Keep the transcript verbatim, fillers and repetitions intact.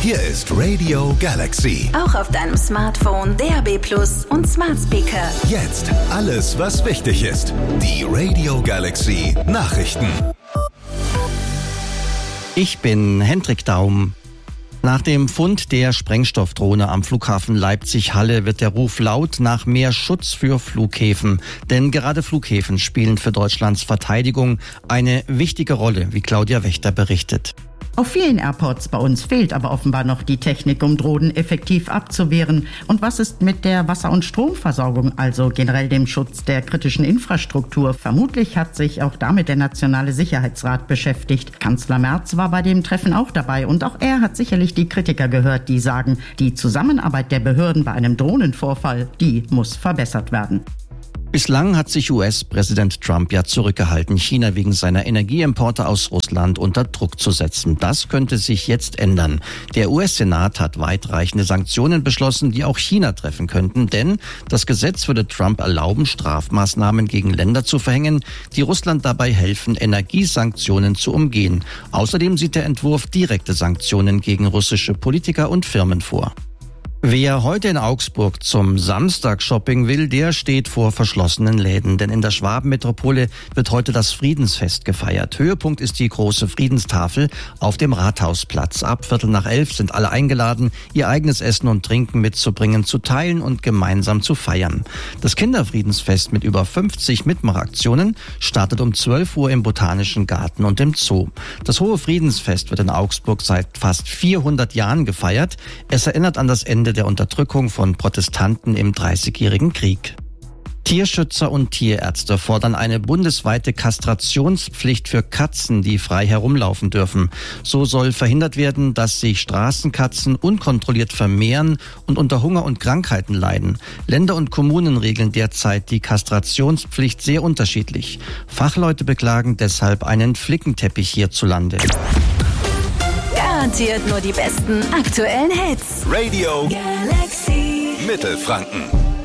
Hier ist Radio Galaxy. Auch auf deinem Smartphone, D A B Plus und Smart Speaker. Jetzt alles, was wichtig ist. Die Radio Galaxy Nachrichten. Ich bin Hendrik Daum. Nach dem Fund der Sprengstoffdrohne am Flughafen Leipzig-Halle wird der Ruf laut nach mehr Schutz für Flughäfen. Denn gerade Flughäfen spielen für Deutschlands Verteidigung eine wichtige Rolle, wie Claudia Wächter berichtet. Auf vielen Airports bei uns fehlt aber offenbar noch die Technik, um Drohnen effektiv abzuwehren. Und was ist mit der Wasser- und Stromversorgung, also generell dem Schutz der kritischen Infrastruktur? Vermutlich hat sich auch damit der Nationale Sicherheitsrat beschäftigt. Kanzler Merz war bei dem Treffen auch dabei und auch er hat sicherlich die Kritiker gehört, die sagen, die Zusammenarbeit der Behörden bei einem Drohnenvorfall, die muss verbessert werden. Bislang hat sich U S-Präsident Trump ja zurückgehalten, China wegen seiner Energieimporte aus Russland unter Druck zu setzen. Das könnte sich jetzt ändern. Der U S-Senat hat weitreichende Sanktionen beschlossen, die auch China treffen könnten, denn das Gesetz würde Trump erlauben, Strafmaßnahmen gegen Länder zu verhängen, die Russland dabei helfen, Energiesanktionen zu umgehen. Außerdem sieht der Entwurf direkte Sanktionen gegen russische Politiker und Firmen vor. Wer heute in Augsburg zum Samstag-Shopping will, der steht vor verschlossenen Läden. Denn in der Schwabenmetropole wird heute das Friedensfest gefeiert. Höhepunkt ist die große Friedenstafel auf dem Rathausplatz. Ab Viertel nach elf sind alle eingeladen, ihr eigenes Essen und Trinken mitzubringen, zu teilen und gemeinsam zu feiern. Das Kinderfriedensfest mit über fünfzig Mitmachaktionen startet um zwölf Uhr im Botanischen Garten und im Zoo. Das Hohe Friedensfest wird in Augsburg seit fast vierhundert Jahren gefeiert. Es erinnert an das Ende der Unterdrückung von Protestanten im Dreißigjährigen Krieg. Tierschützer und Tierärzte fordern eine bundesweite Kastrationspflicht für Katzen, die frei herumlaufen dürfen. So soll verhindert werden, dass sich Straßenkatzen unkontrolliert vermehren und unter Hunger und Krankheiten leiden. Länder und Kommunen regeln derzeit die Kastrationspflicht sehr unterschiedlich. Fachleute beklagen deshalb einen Flickenteppich hierzulande. Garantiert nur die besten aktuellen Hits. Radio Galaxy Mittelfranken.